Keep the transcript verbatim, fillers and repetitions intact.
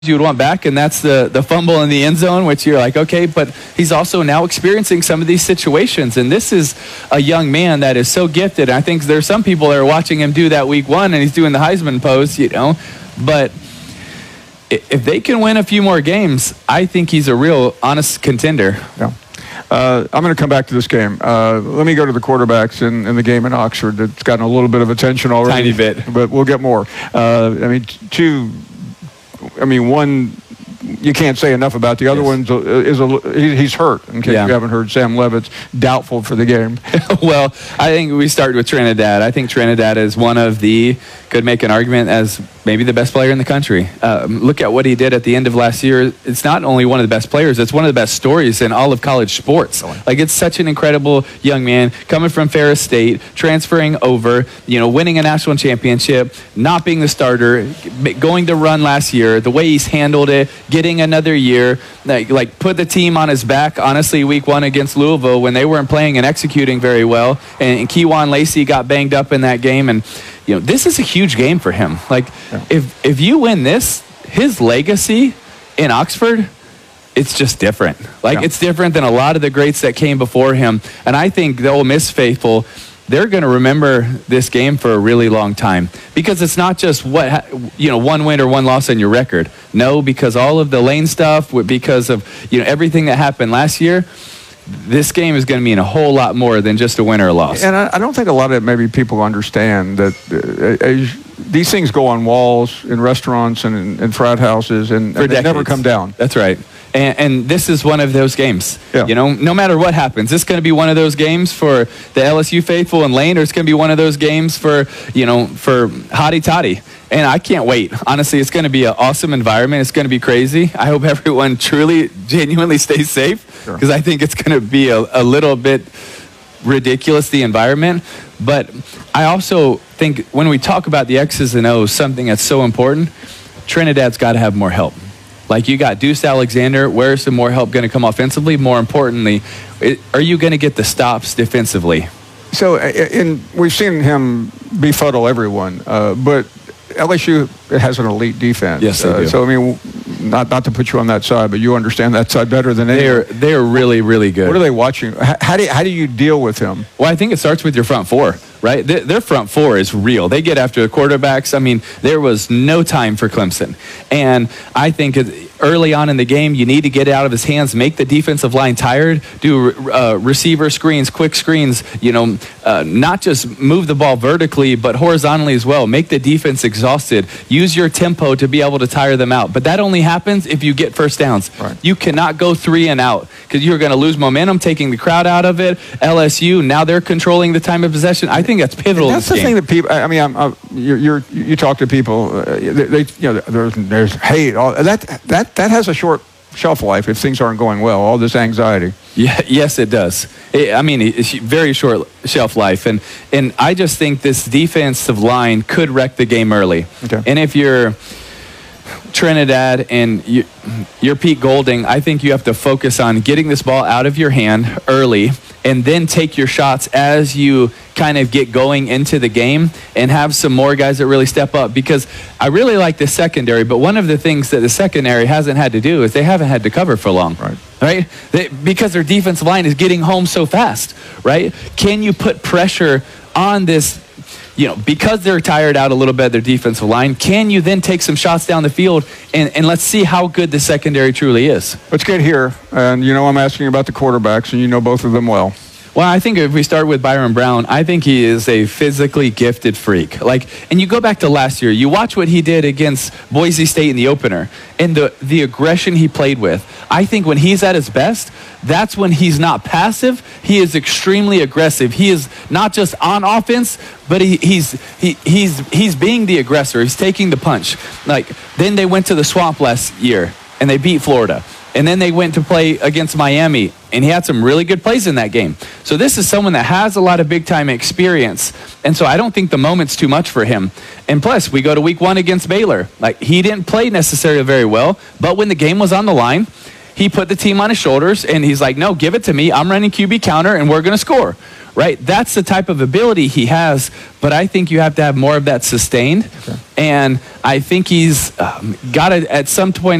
you would want back, and that's the, the fumble in the end zone, which you're like, okay, but he's also now experiencing some of these situations, and this is a young man that is so gifted. I think there's some people that are watching him do that week one, and he's doing the Heisman pose, you know, but if they can win a few more games, I think he's a real honest contender. Yeah. Uh, I'm going to come back to this game. Uh, let me go to the quarterbacks in, in the game in Oxford. It's gotten a little bit of attention already. Tiny bit. But we'll get more. Uh, I mean, two... I mean, one you can't say enough about. The other yes. one is a, he's hurt. In case yeah. you haven't heard, Sam Levitt's doubtful for the game. Well, I think we start with Trinidad. I think Trinidad is one of the, could make an argument as maybe the best player in the country. Um, look at what he did at the end of last year. It's not only one of the best players, it's one of the best stories in all of college sports. Like, it's such an incredible young man coming from Ferris State, transferring over, you know, winning a national championship, not being the starter, going to run last year, the way he's handled it, getting another year, like, like put the team on his back, honestly, week one against Louisville when they weren't playing and executing very well. And, and Kewan Lacey got banged up in that game. And, you know, this is a huge game for him. Like, yeah. if if you win this, his legacy in Oxford, it's just different. Like, yeah. it's different than a lot of the greats that came before him. And I think the Ole Miss faithful, they're going to remember this game for a really long time, because it's not just what, you know, one win or one loss on your record. No, because all of the lane stuff, because of, you know, everything that happened last year, this game is going to mean a whole lot more than just a win or a loss. And I, I don't think a lot of maybe people understand that uh, uh, these things go on walls in restaurants and in, in frat houses, and, and they never come down. That's right. And, and this is one of those games. Yeah. You know, no matter what happens, this is going to be one of those games for the L S U faithful and Lane, or it's going to be one of those games for, you know, for Hottie Toddy. And I can't wait. Honestly, it's going to be an awesome environment. It's going to be crazy. I hope everyone truly, genuinely stays safe, because sure. I think it's going to be a, a little bit ridiculous, the environment. But I also think when we talk about the X's and O's, something that's so important, Trinidad's got to have more help. Like, you got Deuce Alexander. Where's some more help going to come offensively? More importantly, it, are you going to get the stops defensively? So, and we've seen him befuddle everyone, uh, but L S U has an elite defense. Yes, they do. Uh, so, I mean, not not to put you on that side, but you understand that side better than anyone. They're they're really, really good. What are they watching? How, how do you, how do you deal with him? Well, I think it starts with your front four, right? Their, their front four is real. They get after the quarterbacks. I mean, there was no time for Clemson. And I think early on in the game, you need to get it out of his hands, make the defensive line tired, do uh, receiver screens, quick screens, you know, uh, not just move the ball vertically, but horizontally as well. Make the defense exhausted. Use your tempo to be able to tire them out. But that only happens if you get first downs. Right. You cannot go three and out, because you're going to lose momentum, taking the crowd out of it. L S U, now they're controlling the time of possession. I think that's pivotal. And that's in this the game. thing that people. I mean, I'm, I'm, you're, you're you talk to people. Uh, they, they, you know, there's, there's hate. All that that that has a short shelf life if things aren't going well. All this anxiety. Yeah. Yes, it does. It, I mean, it's very short shelf life, and and I just think this defensive line could wreck the game early. Okay. And if you're Trinidad and you, you're Pete Golding, I think you have to focus on getting this ball out of your hand early, and then take your shots as you kind of get going into the game, and have some more guys that really step up. Because I really like the secondary, but one of the things that the secondary hasn't had to do is they haven't had to cover for long. Right. Right? They, because their defensive line is getting home so fast, right? Can you put pressure on this, you know, because they're tired out a little bit of their defensive line, can you then take some shots down the field, and, and let's see how good the secondary truly is? Let's get here. And, you know, I'm asking about the quarterbacks, and you know both of them well. Well, I think if we start with Byron Brown, I think he is a physically gifted freak. Like, and you go back to last year, you watch what he did against Boise State in the opener, and the, the aggression he played with. I think when he's at his best, that's when he's not passive. He is extremely aggressive. He is not just on offense, but he, he's he, he's he's being the aggressor. He's taking the punch. Like, then they went to the Swamp last year, and they beat Florida. And then they went to play against Miami, and he had some really good plays in that game. So this is someone that has a lot of big-time experience. And so I don't think the moment's too much for him. And plus, we go to week one against Baylor. Like, he didn't play necessarily very well, but when the game was on the line, he put the team on his shoulders, and he's like, no, give it to me. I'm running Q B counter, and we're going to score. Right? That's the type of ability he has, but I think you have to have more of that sustained. Okay. And I think he's um, got to, at some point,